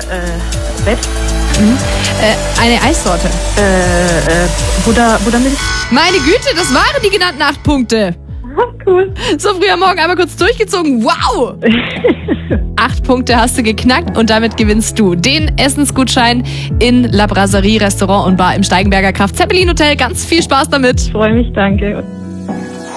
Bett. Eine Eissorte. Buttermilch. Meine Güte, das waren die genannten 8 Punkte. Cool. So früh am Morgen einmal kurz durchgezogen. Wow! 8 Punkte hast du geknackt und damit gewinnst du den Essensgutschein in La Brasserie Restaurant und Bar im Steigenberger Kraft Zeppelin Hotel. Ganz viel Spaß damit. Ich freue mich, danke.